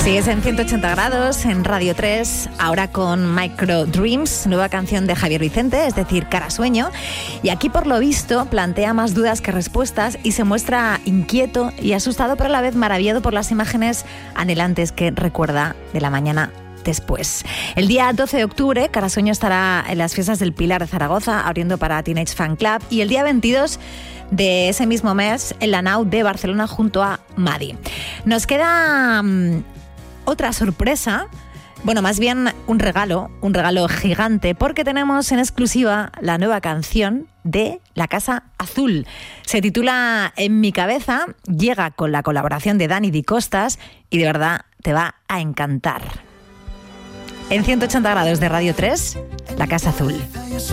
Sigues en 180 grados en Radio 3, ahora con Micro Dreams, nueva canción de Javier Vicente, es decir, Cara Sueño. Y aquí, por lo visto, plantea más dudas que respuestas y se muestra inquieto y asustado, pero a la vez maravillado por las imágenes anhelantes que recuerda de la mañana después. El día 12 de octubre, Cara Sueño estará en las fiestas del Pilar de Zaragoza, abriendo para Teenage Fan Club, y el día 22 de ese mismo mes en la Nau de Barcelona junto a Madi. Nos queda otra sorpresa, bueno, más bien un regalo gigante, porque tenemos en exclusiva la nueva canción de La Casa Azul. Se titula En mi cabeza, llega con la colaboración de Dani Di Costas y de verdad te va a encantar. En 180 grados de Radio 3, La Casa Azul.